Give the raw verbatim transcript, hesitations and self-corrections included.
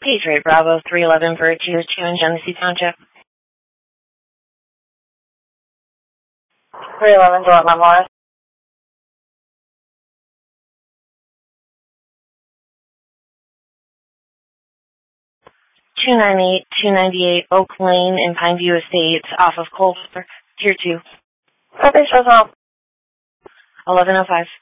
Patriot Bravo three eleven for two two in Genesee Township. three eleven, Dorothy Morris. two ninety-eight, two ninety-eight Oak Lane in Pineview Estates off of Culver, Tier two. Copy, shows up. eleven oh five.